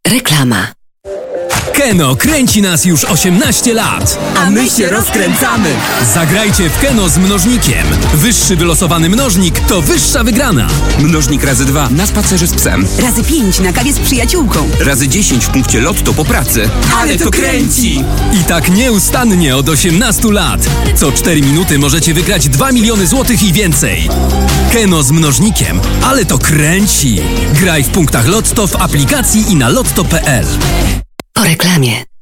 Reklama. Keno kręci nas już 18 lat. A my się rozkręcamy. Zagrajcie w Keno z mnożnikiem. Wyższy wylosowany mnożnik to wyższa wygrana. Mnożnik razy 2 na spacerze z psem. Razy 5 na kawie z przyjaciółką. Razy 10 w punkcie Lotto po pracy. Ale to kręci! I tak nieustannie od 18 lat. Co 4 minuty możecie wygrać 2 miliony złotych i więcej. Keno z mnożnikiem. Ale to kręci. Graj w punktach Lotto w aplikacji i na lotto.pl. Po reklamie.